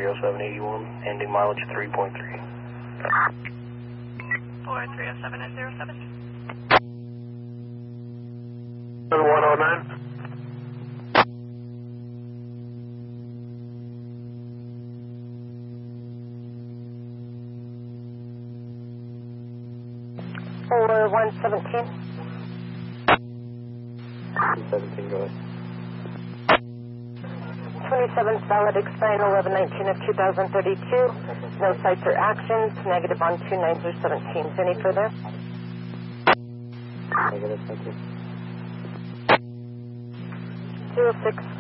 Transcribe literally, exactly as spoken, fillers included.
oh seven eighty-one, ending mileage three point three. four three oh seven at zero seven. one oh nine. four one seventeen. seventeen, go ahead. twenty-seven valid expiring eleven nineteen of two thousand thirty-two. No sites or actions. Negative on two nines or seventeen. Any further? Negative, thank you. zero six